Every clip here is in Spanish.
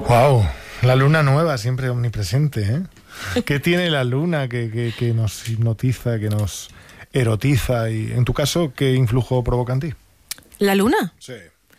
Wow, la luna nueva siempre omnipresente, ¿eh? ¿Qué tiene la luna que nos hipnotiza, que nos erotiza? Y en tu caso, ¿qué influjo provoca en ti? ¿La luna? Sí.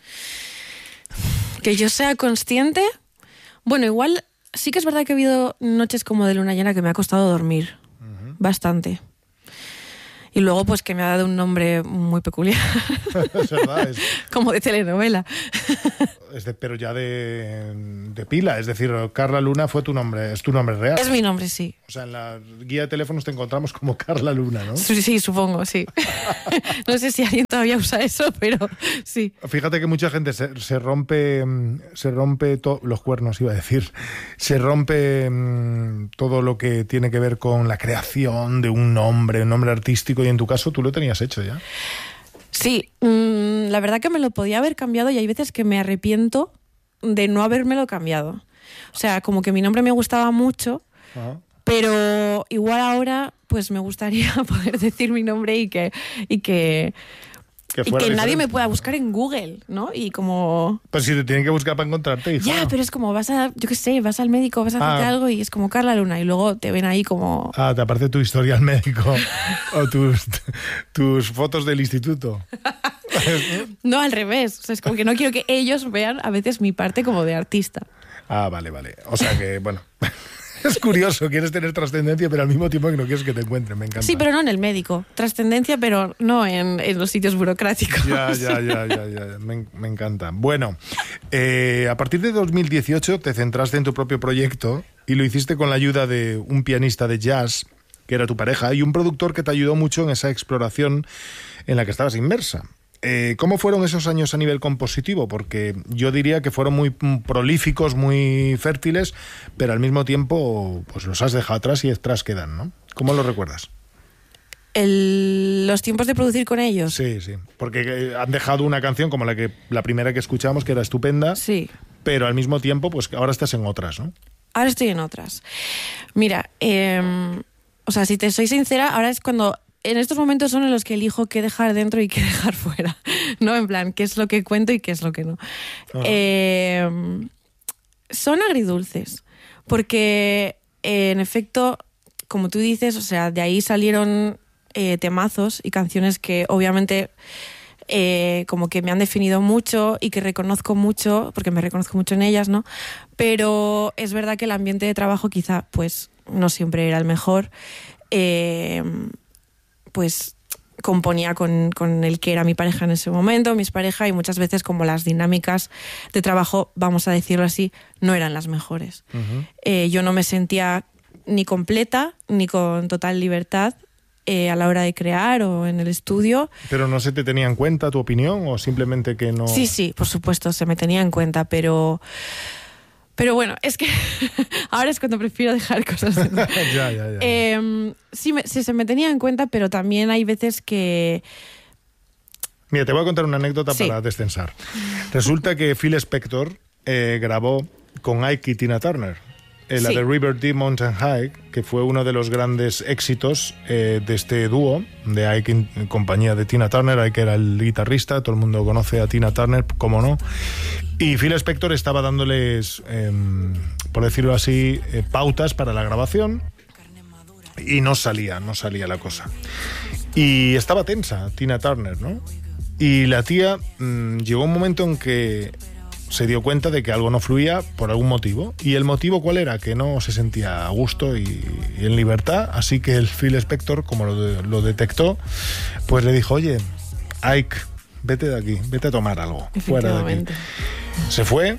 Que yo sea consciente. Bueno, igual sí que es verdad que ha habido noches como de luna llena que me ha costado dormir. Bastante. Y luego pues que me ha dado un nombre muy peculiar. Es verdad. Como de telenovela. Pero ya de pila. Es decir, Carla Luna fue tu nombre, es tu nombre real. Es mi nombre, sí. O sea, en la guía de teléfonos te encontramos como Carla Luna, ¿no? Sí, supongo, sí. No sé si alguien todavía usa eso, pero sí. Fíjate que mucha gente se rompe los cuernos, iba a decir. Se rompe todo lo que tiene que ver con la creación de un nombre artístico, y en tu caso tú lo tenías hecho ya. Sí, la verdad que me lo podía haber cambiado y hay veces que me arrepiento de no habérmelo cambiado. O sea, como que mi nombre me gustaba mucho, pero igual ahora pues me gustaría poder decir mi nombre y que nadie me pueda buscar en Google, ¿no? Y como... Pues si te tienen que buscar para encontrarte, hija. Ya, pero es como vas al médico, vas a hacerte algo y es como Carla Luna y luego te ven ahí como... te aparece tu historial médico o tus fotos del instituto. No, al revés. O sea, es como que no quiero que ellos vean a veces mi parte como de artista. Vale. O sea que, bueno... Es curioso, quieres tener trascendencia, pero al mismo tiempo que no quieres que te encuentren, me encanta. Sí, pero no en el médico. Trascendencia, pero no en los sitios burocráticos. Ya. Me encanta. Bueno, a partir de 2018 te centraste en tu propio proyecto y lo hiciste con la ayuda de un pianista de jazz, que era tu pareja, y un productor que te ayudó mucho en esa exploración en la que estabas inmersa. ¿Cómo fueron esos años a nivel compositivo? Porque yo diría que fueron muy prolíficos, muy fértiles, pero al mismo tiempo pues los has dejado atrás y detrás quedan, ¿no? ¿Cómo los recuerdas? ¿Los tiempos de producir con ellos? Sí, porque han dejado una canción como la primera que escuchamos, que era estupenda, sí, pero al mismo tiempo pues ahora estás en otras, ¿no? Ahora estoy en otras. Mira, o sea, si te soy sincera, ahora es cuando... En estos momentos son en los que elijo qué dejar dentro y qué dejar fuera, ¿no? En plan, qué es lo que cuento y qué es lo que no. Son agridulces, porque en efecto, como tú dices, o sea, de ahí salieron temazos y canciones que obviamente como que me han definido mucho y que reconozco mucho, porque me reconozco mucho en ellas, ¿no? Pero es verdad que el ambiente de trabajo quizá pues no siempre era el mejor. Pues componía con el que era mi pareja en ese momento, mis parejas, y muchas veces como las dinámicas de trabajo, vamos a decirlo así, no eran las mejores. Yo no me sentía ni completa ni con total libertad a la hora de crear o en el estudio. ¿Pero no se te tenía en cuenta tu opinión o simplemente que no...? Sí, por supuesto, se me tenía en cuenta, pero bueno, es que ahora es cuando prefiero dejar cosas. Ya. Sí, se me tenía en cuenta, pero también hay veces que... Mira, te voy a contar una anécdota para descensar. Resulta que Phil Spector grabó con Ike y Tina Turner la de River Deep Mountain High, que fue uno de los grandes éxitos de este dúo, de Ike en compañía de Tina Turner. Ike era el guitarrista, todo el mundo conoce a Tina Turner, cómo no. Y Phil Spector estaba dándoles, por decirlo así, pautas para la grabación y no salía la cosa. Y estaba tensa Tina Turner, ¿no? Y la tía llegó un momento en que se dio cuenta de que algo no fluía por algún motivo. ¿Y el motivo cuál era? Que no se sentía a gusto y en libertad. Así que el Phil Spector, como lo detectó, pues le dijo: oye, Ike, vete de aquí, vete a tomar algo fuera de aquí. Se fue.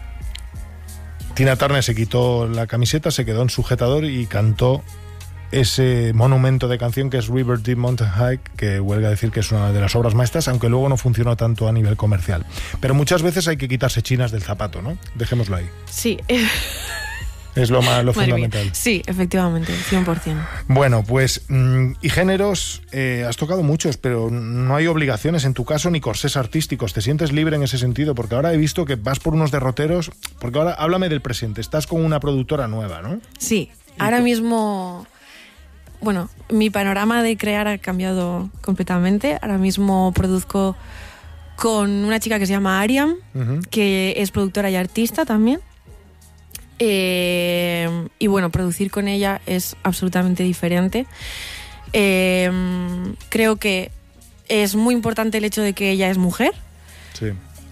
Tina Turner se quitó la camiseta, se quedó en sujetador y cantó ese monumento de canción que es River Deep Mountain High, que huelga decir que es una de las obras maestras, aunque luego no funcionó tanto a nivel comercial. Pero muchas veces hay que quitarse chinas del zapato, ¿no? Dejémoslo ahí. Sí. Es lo fundamental. Mía. Sí, efectivamente, 100%. Bueno, pues, y géneros, has tocado muchos, pero no hay obligaciones en tu caso ni corsés artísticos. ¿Te sientes libre en ese sentido? Porque ahora he visto que vas por unos derroteros, porque ahora háblame del presente. Estás con una productora nueva, ¿no? Sí, ahora mismo... Bueno, mi panorama de crear ha cambiado completamente. Ahora mismo produzco con una chica que se llama Ariam, que es productora y artista también. Y bueno, producir con ella es absolutamente diferente. Creo que es muy importante el hecho de que ella es mujer. Sí.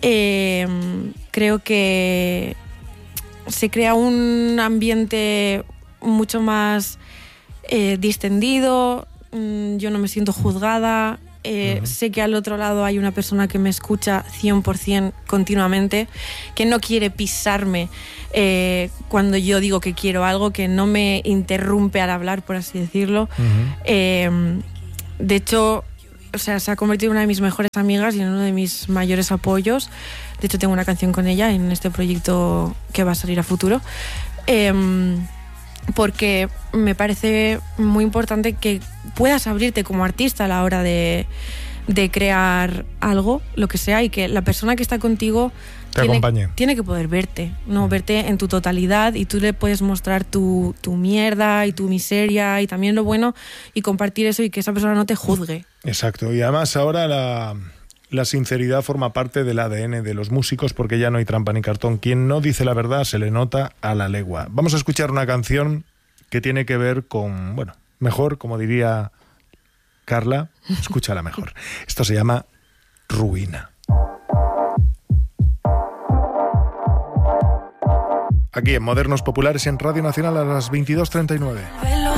Creo que se crea un ambiente mucho más distendido. Yo no me siento juzgada. Sé que al otro lado hay una persona que me escucha 100% continuamente, que no quiere pisarme cuando yo digo que quiero algo, que no me interrumpe al hablar, por así decirlo. De hecho, o sea, se ha convertido en una de mis mejores amigas y en uno de mis mayores apoyos. De hecho, tengo una canción con ella en este proyecto que va a salir a futuro. Porque me parece muy importante que puedas abrirte como artista a la hora de crear algo, lo que sea, y que la persona que está contigo tiene que poder verte, ¿no? Verte en tu totalidad, y tú le puedes mostrar tu mierda y tu miseria y también lo bueno, y compartir eso y que esa persona no te juzgue. Exacto, y además ahora la sinceridad forma parte del ADN de los músicos, porque ya no hay trampa ni cartón. Quien no dice la verdad se le nota a la legua. Vamos a escuchar una canción que tiene que ver con, bueno, mejor, como diría Carla, escúchala mejor. Esto se llama Ruina. Aquí en Modernos Populares en Radio Nacional a las 22:39.